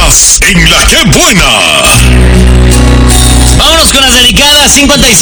Estás en La Que Buena. Vámonos con las dedicadas.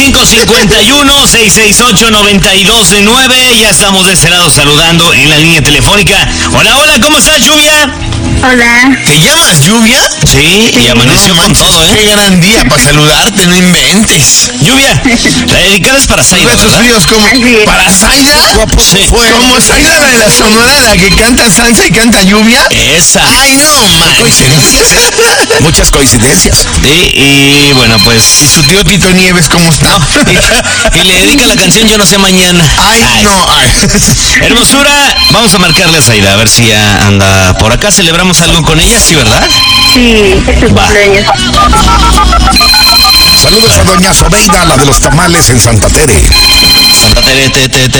55-51-668-9209. Ya estamos de ese lado saludando en la línea telefónica. Hola, hola, ¿cómo estás, Lluvia? Hola. ¿Te llamas Lluvia? Sí, y amaneció con todo, ¿eh? Qué gran día para saludarte, no inventes. Lluvia, la dedicada es para Zaida, Besos ¿verdad? fríos como... Así es. ¿Para Zaida? Sí. Como Zaida, la de la Sonora, la que canta salsa y canta Lluvia. Esa. Ay, no, Coincidencias. Muchas coincidencias. Y bueno, pues... ¿Y su tío Tito Nieves cómo está? Y le dedica la canción Yo No Sé Mañana. Ay, no. Ay. Hermosura, vamos a marcarle a Zaida, a ver si ya anda por acá. ¿Celebramos algo con ella? ¿Sí, verdad? Sí, es tu Va. cumpleaños. Saludos a doña Sobeida, la de los tamales en Santa Tere. Santa Tere,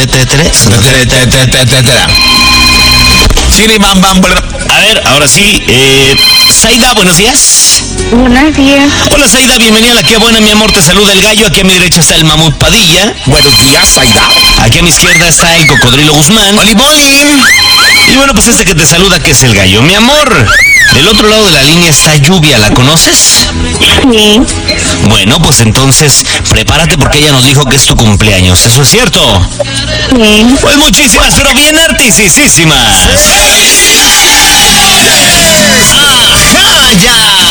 Chiri, bam, bam, bam. A ver, ahora sí, Zaida, buenos días. Buenos días. Hola, Zaida, bienvenida a La Que Buena, mi amor, te saluda el gallo. Aquí a mi derecha está el mamut Padilla. Buenos días, Zaida. Aquí a mi izquierda está el cocodrilo Guzmán. Oli, boli. Y bueno, pues este que te saluda, que es el gallo. Mi amor, del otro lado de la línea está Lluvia, ¿la conoces? Sí. Bueno, pues entonces, prepárate porque ella nos dijo que es tu cumpleaños. ¿Eso es cierto? Sí. Pues muchísimas, pero bien artisísimas. ¡Ajá, ya!